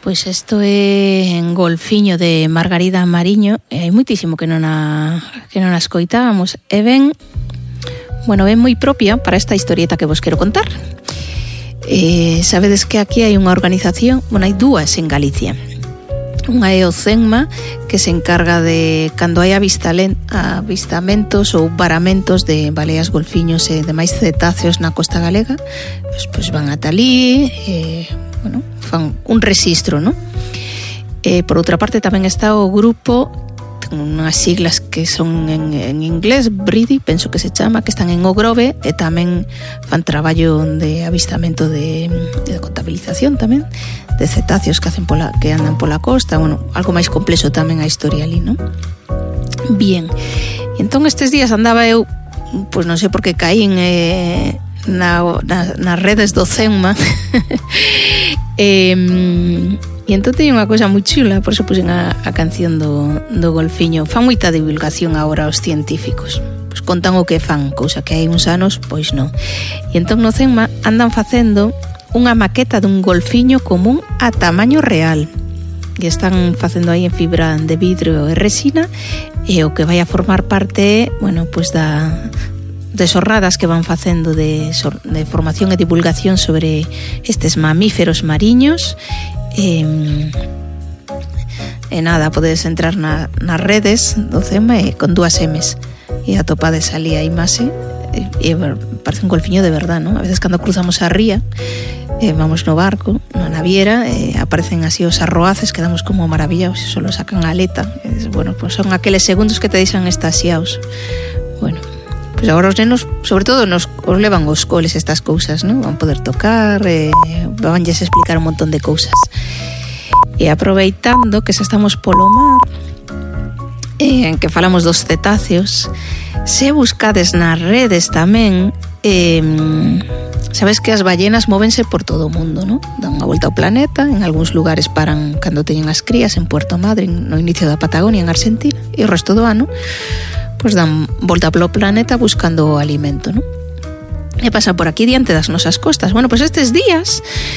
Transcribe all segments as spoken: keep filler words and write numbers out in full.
Pois isto é en Golfiño de Margarida Mariño, e hai moitísimo que non a, que non a escoitábamos, e ben, bueno, ben moi propia para esta historieta que vos quero contar. Eh, sabedes que aquí hai unha organización, bueno, hai dúas en Galicia. Unha é o CENMA, que se encarga de cando hai avistamentos ou varamentos de baleas, golfiños e demais cetáceos na costa galega, pois, pois van ata ali, e, bueno, fan un rexistro, non? E, por outra parte, tamén está o grupo, ten unhas siglas que son en, en inglés, B R I D I, penso que se chama, que están en Ogrove, e tamén fan traballo de avistamento de, de contabilización tamén, de cetáceos que hacen pola, que andan pola costa, bueno, algo máis complexo tamén a historia ali, non? Bien, e entón estes días andaba eu, pois non sei por que caín eh, na, na, nas redes do CENMA e, e entón teño unha cousa moi chula, por iso puxen a, a canción do, do Golfiño. Fan moita divulgación agora aos científicos, pois contan o que fan, cousa que hai uns anos pois non. E entón no CENMA andan facendo unha maqueta dun golfiño común a tamaño real, e están facendo aí en fibra de vidro e resina, e o que vai a formar parte, bueno, pois da de xornadas que van facendo de, de formación e divulgación sobre estes mamíferos mariños. E, e nada, podedes entrar na, nas redes do CENMA e con dúas emes e atopades ali a imaxe, e, e parece un golfiño de verdad, non? A veces cando cruzamos a ría, eh, vamos no barco, na naviera, eh, aparecen así os arroaces, quedamos como maravillados, e solo sacan a aleta. Es, bueno, pues son aqueles segundos que te deixan estasiados. Bueno, pois agora os nenos, sobre todo, nos os levan os coles estas cousas, non? Van poder tocar, eh, vanlles explicar un montón de cousas. E aproveitando que xa estamos polo mar, eh, en que falamos dos cetáceos, se buscades nas redes tamén, eh, sabes que as ballenas móvense por todo o mundo, non? Dan unha volta ao planeta, en algúns lugares paran cando teñen as crías, en Puerto Madryn, no inicio da Patagonia, en Argentina, e o resto do ano pois dan volta polo planeta buscando o alimento, non? E pasa por aquí diante das nosas costas. Bueno, pois estes días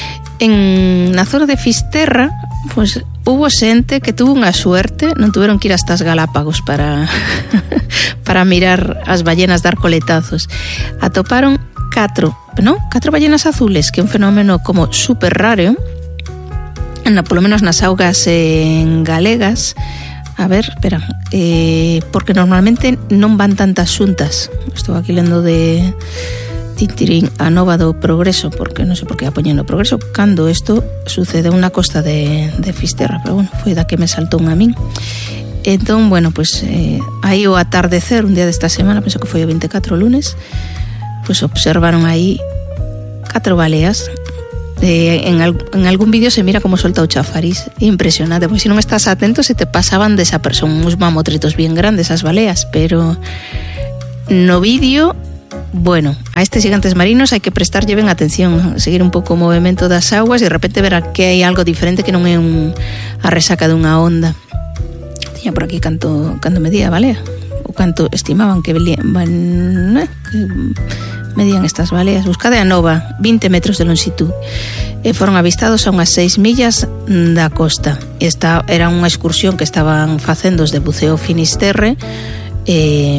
en na zona de Fisterra, pois hubo xente que tuvo unha suerte, non tuveron que ir hasta as Galápagos para para mirar as ballenas dar coletazos. Atoparon catro, non? Catro ballenas azules, que é un fenómeno como super raro, na, polo menos nas augas en galegas. A ver, espera, eh, porque normalmente non van tantas xuntas. Estou aquí lendo de Tintirín a nova do Progreso, porque non sei por que a poñen no Progreso, cando isto sucedeu na costa de, de Fisterra, pero bueno, foi da que me saltou a min. Entón, bueno, pues eh, aí o atardecer, un día desta semana, penso que foi o veinticuatro lunes, pues observaron aí catro baleas. Eh, en, al, en algún vídeo se mira como solta o chafariz, impresionante, pois se non estás atento se te pasaban desa persona, uns mamotritos bien grandes as baleas, pero no vídeo, bueno, a estes gigantes marinos hai que prestarlle ben atención, seguir un pouco o movimento das aguas e de repente ver que hai algo diferente, que non é un, a resaca dunha onda. Tiña por aquí canto, canto medía a balea, o canto estimaban que, van, eh, que medían estas baleas. Buscade a nova, vinte metros de longitud, e foron avistados a unhas seis millas da costa. Esta era unha excursión que estaban facendo os de buceo Finisterre, e,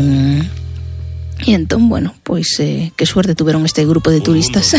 e entón, bueno, pois eh, que suerte tuveron este grupo de turistas.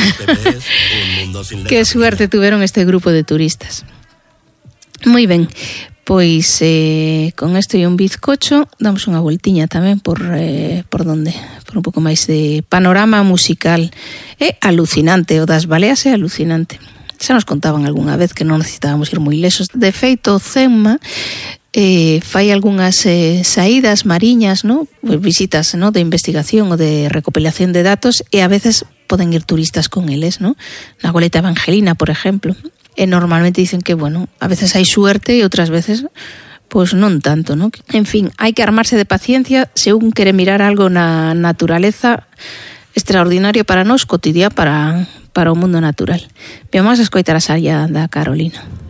Que suerte tuveron este grupo de turistas. Moi ben, pois eh, con isto e un bizcocho damos unha voltiña tamén por eh, por donde, por un pouco máis de panorama musical. É alucinante, o das baleas é alucinante. Xa nos contaban algunha vez que non necesitábamos ir moi lexos. De feito, o CENMA eh, fai algunhas eh, saídas mariñas, ¿no? Visitas, ¿no? De investigación ou de recopilación de datos, e a veces poden ir turistas con eles, ¿no? Na goleta Evangelina, por exemplo. E normalmente dicen que, bueno, a veces hai suerte e outras veces pois non tanto, ¿no? En fin, hai que armarse de paciencia se un quere mirar algo na naturaleza extraordinario para nós, cotidiano para, para o mundo natural. Vamos a escoitar a saia da Carolina.